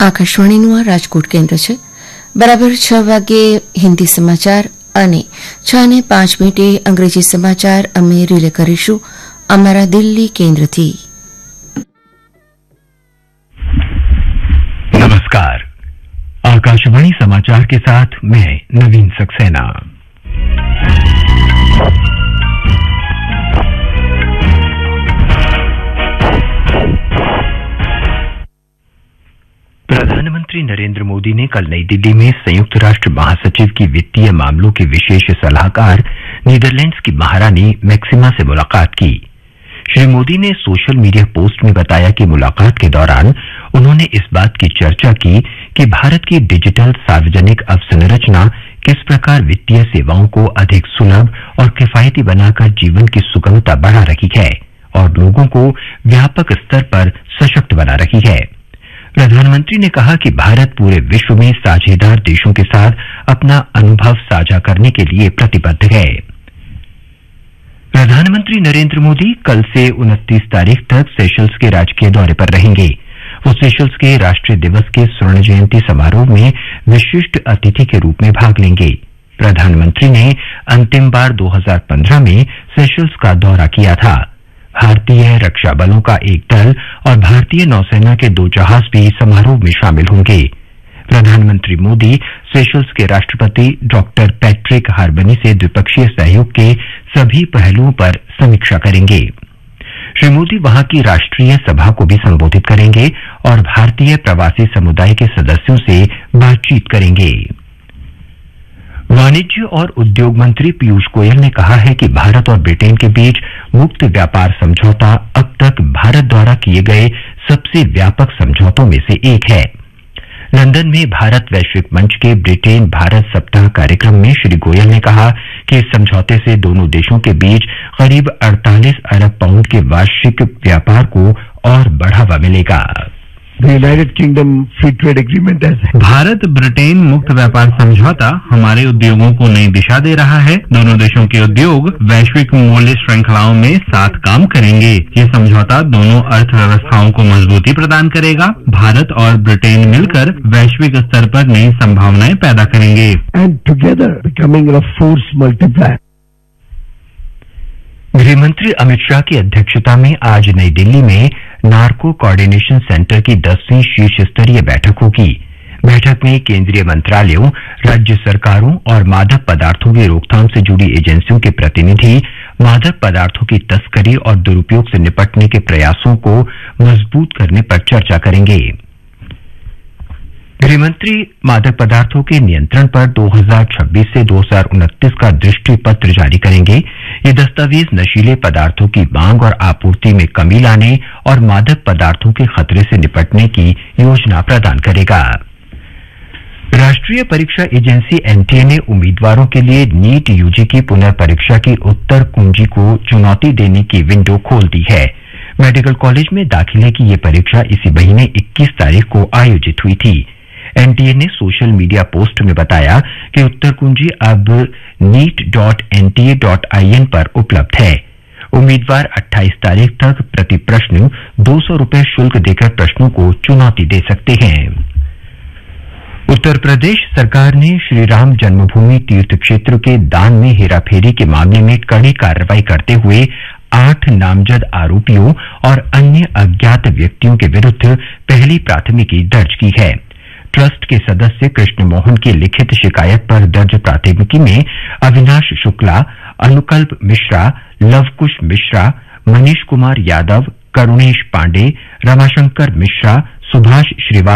આકાશવાણીનું આ રાજકોટ કેન્દ્ર છે. બરાબર 6 વાગ્યે હિન્દી સમાચાર અને 6:05 અંગ્રેજી સમાચાર અમે રિલે કરીશું અમારા દિલ્હી કેન્દ્રથી. नमस्कार, आकाशवाणी समाचार के साथ मैं नवीन सक्सेना. प्रधानमंत्री नरेंद्र मोदी ने कल नई दिल्ली में संयुक्त राष्ट्र महासचिव की वित्तीय मामलों के विशेष सलाहकार नीदरलैंड्स की महारानी मैक्सिमा से मुलाकात की. श्री मोदी ने सोशल मीडिया पोस्ट में बताया कि मुलाकात के दौरान उन्होंने इस बात की चर्चा की कि भारत की डिजिटल सार्वजनिक अवसंरचना किस प्रकार वित्तीय सेवाओं को अधिक सुलभ और किफायती बनाकर जीवन की सुगमता बढ़ा रही है और लोगों को व्यापक स्तर पर सशक्त बना रही है. प्रधानमंत्री ने कहा कि भारत पूरे विश्व में साझेदार देशों के साथ अपना अनुभव साझा करने के लिए प्रतिबद्ध है. प्रधानमंत्री नरेंद्र मोदी कल से 29 तारीख तक सेशल्स के राजकीय दौरे पर रहेंगे. वो सेशल्स के राष्ट्रीय दिवस के स्वर्ण जयंती समारोह में विशिष्ट अतिथि के रूप में भाग लेंगे. प्रधानमंत्री ने अंतिम बार 2015 में सेशल्स का दौरा किया था. भारतीय रक्षा बलों का एक दल और भारतीय नौसेना के 2 जहाज भी समारोह में शामिल होंगे. प्रधानमंत्री मोदी सेशल्स के राष्ट्रपति डॉक्टर पैट्रिक हार्बनी से द्विपक्षीय सहयोग के सभी पहलुओं पर समीक्षा करेंगे. श्री मोदी वहां की राष्ट्रीय सभा को भी संबोधित करेंगे और भारतीय प्रवासी समुदाय के सदस्यों से बातचीत करेंगे. वाणिज्य और उद्योग मंत्री पीयूष गोयल ने कहा है कि भारत और ब्रिटेन के बीच मुक्त व्यापार समझौता अब तक भारत द्वारा किए गए सबसे व्यापक समझौतों में से एक है. लंदन में भारत वैश्विक मंच के ब्रिटेन भारत सप्ताह कार्यक्रम में श्री गोयल ने कहा कि इस समझौते से दोनों देशों के बीच करीब 48 अरब पाउंड के वार्षिक व्यापार को और बढ़ावा मिलेगा. भारत ब्रिटेन मुक्त व्यापार समझौता हमारे उद्योगों को नई दिशा दे रहा है. दोनों देशों के उद्योग वैश्विक मूल्य श्रृंखलाओं में साथ काम करेंगे. ये समझौता दोनों अर्थव्यवस्थाओं को मजबूती प्रदान करेगा. भारत और ब्रिटेन मिलकर वैश्विक स्तर पर नई संभावनाएं पैदा करेंगे. गृहमंत्री अमित शाह की अध्यक्षता में आज नई दिल्ली में नार्को कोऑर्डिनेशन सेंटर की 10वीं शीर्ष स्तरीय बैठक होगी. बैठक में केंद्रीय मंत्रालयों, राज्य सरकारों और मादक पदार्थों की रोकथाम से जुड़ी एजेंसियों के प्रतिनिधि मादक पदार्थों की तस्करी और दुरुपयोग से निपटने के प्रयासों को मजबूत करने पर चर्चा करेंगे. गृहमंत्री मादक पदार्थों के नियंत्रण पर 2026 से 2029 का दृष्टि पत्र जारी करेंगे. ये दस्तावेज नशीले पदार्थों की मांग और आपूर्ति में कमी लाने और मादक पदार्थों के खतरे से निपटने की योजना प्रदान करेगा. राष्ट्रीय परीक्षा एजेंसी एनटीए ने उम्मीदवारों के लिए नीट यूजी की पुनर्परीक्षा की उत्तर कुंजी को चुनौती देने की विंडो खोल दी है. मेडिकल कॉलेज में दाखिले की ये परीक्षा इसी महीने 21 तारीख को आयोजित हुई थी. एनटीए ने सोशल मीडिया पोस्ट में बताया कि उत्तर कुंजी अब neet.nta.in पर उपलब्ध है. उम्मीदवार 28 तारीख तक प्रति प्रश्न 200 रुपये शुल्क देकर प्रश्नों को चुनौती दे सकते हैं. उत्तर प्रदेश सरकार ने श्री राम जन्मभूमि तीर्थ क्षेत्र के दान में हेराफेरी के मामले में कड़ी कार्रवाई करते हुए 8 नामजद आरोपियों और अन्य अज्ञात व्यक्तियों के विरुद्ध पहली प्राथमिकी दर्ज की है. ट्रस्ट के सदस्य कृष्ण मोहन की लिखित शिकायत पर दर्ज प्राथमिकी में अविनाश शुक्ला, अनुकल्प मिश्रा, लवकुश मिश्रा, मनीष कुमार यादव, करुणेश पांडे, रमाशंकर मिश्रा, सुभाष श्रीवास्तव